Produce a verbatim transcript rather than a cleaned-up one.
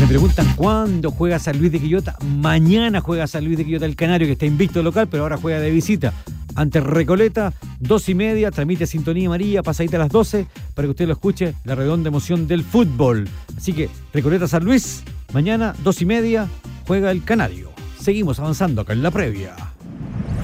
preguntan cuándo juega San Luis de Quillota. Mañana juega San Luis de Quillota, el Canario, que está invicto local, pero ahora juega de visita ante Recoleta, dos y media, transmite Sintonía Amarilla, pasadita a las doce, para que usted lo escuche, la redonda emoción del fútbol. Así que Recoleta San Luis, mañana, dos y media, juega el Canario. Seguimos avanzando acá en la previa.